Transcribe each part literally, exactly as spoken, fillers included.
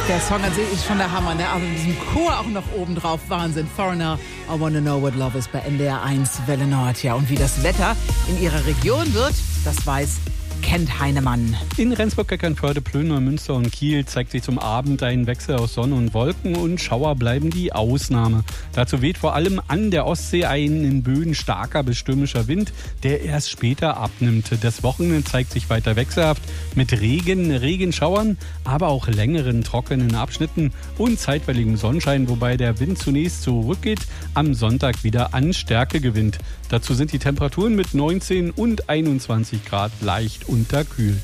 Der Song an sich ist schon der Hammer, ne? Also mit diesem Chor auch noch oben drauf. Wahnsinn. Foreigner, I Wanna Know What Love Is bei N D R eins Welle Nord. Ja, und wie das Wetter in ihrer Region wird, das weiß kennt Heinemann. In Rendsburg, Eckernförde, Plön, Münster und Kiel zeigt sich zum Abend ein Wechsel aus Sonne und Wolken und Schauer bleiben die Ausnahme. Dazu weht vor allem an der Ostsee ein in Böen starker bis stürmischer Wind, der erst später abnimmt. Das Wochenende zeigt sich weiter wechselhaft mit Regen, Regenschauern, aber auch längeren trockenen Abschnitten und zeitweiligem Sonnenschein, wobei der Wind zunächst zurückgeht, am Sonntag wieder an Stärke gewinnt. Dazu sind die Temperaturen mit neunzehn und einundzwanzig Grad leicht unterkühlt.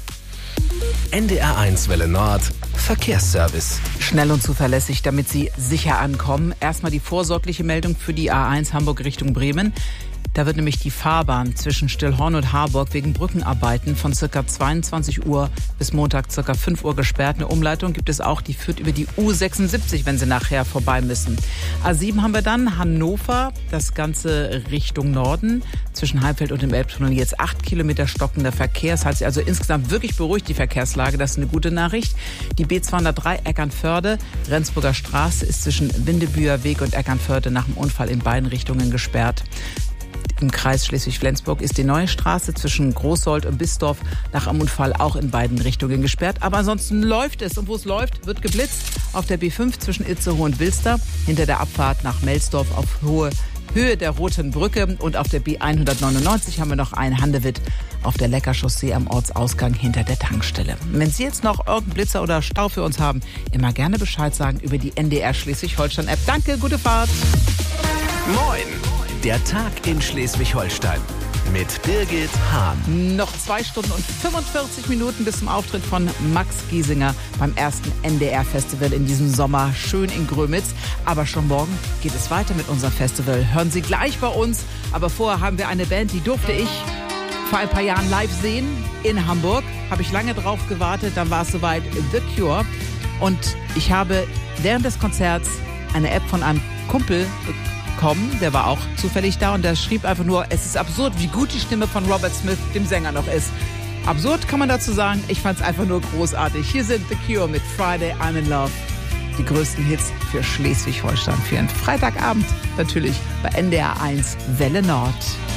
N D R eins Welle Nord Verkehrsservice. Schnell und zuverlässig, damit Sie sicher ankommen. Erstmal die vorsorgliche Meldung für die A eins Hamburg Richtung Bremen. Da wird nämlich die Fahrbahn zwischen Stillhorn und Harburg wegen Brückenarbeiten von ca. zweiundzwanzig Uhr bis Montag ca. fünf Uhr gesperrt. Eine Umleitung gibt es auch, die führt über die U sechsundsiebzig, wenn Sie nachher vorbei müssen. A sieben haben wir dann Hannover, das Ganze Richtung Norden. Zwischen Heimfeld und dem Elbtunnel jetzt acht Kilometer stockender Verkehr. Das heißt also insgesamt wirklich beruhigt die Verkehrslage. Das ist eine gute Nachricht. Die B zweihundertdrei Eckernförde, Rendsburger Straße ist zwischen Windebüer Weg und Eckernförde nach dem Unfall in beiden Richtungen gesperrt. Im Kreis Schleswig-Flensburg ist die neue Straße zwischen Großsold und Bisdorf nach einem Unfall auch in beiden Richtungen gesperrt. Aber ansonsten läuft es. Und wo es läuft, wird geblitzt. Auf der B fünf zwischen Itzehoe und Wilster, hinter der Abfahrt nach Melsdorf auf hohe Höhe der Roten Brücke. Und auf der B hundertneunundneunzig haben wir noch ein Handewitt auf der Leckerchaussee am Ortsausgang hinter der Tankstelle. Wenn Sie jetzt noch irgendeinen Blitzer oder Stau für uns haben, immer gerne Bescheid sagen über die N D R Schleswig-Holstein-App. Danke, gute Fahrt. Moin! Der Tag in Schleswig-Holstein mit Birgit Hahn. Noch zwei Stunden und fünfundvierzig Minuten bis zum Auftritt von Max Giesinger beim ersten N D R-Festival in diesem Sommer. Schön in Grömitz. Aber schon morgen geht es weiter mit unserem Festival. Hören Sie gleich bei uns. Aber vorher haben wir eine Band, die durfte ich vor ein paar Jahren live sehen in Hamburg. Habe ich lange drauf gewartet. Dann war es soweit, The Cure. Und ich habe während des Konzerts eine App von einem Kumpel bekommen, der war auch zufällig da und der schrieb einfach nur, es ist absurd, wie gut die Stimme von Robert Smith, dem Sänger, noch ist. Absurd kann man dazu sagen, ich fand es einfach nur großartig. Hier sind The Cure mit Friday, I'm in Love. Die größten Hits für Schleswig-Holstein für einen Freitagabend, natürlich bei N D R eins Welle Nord.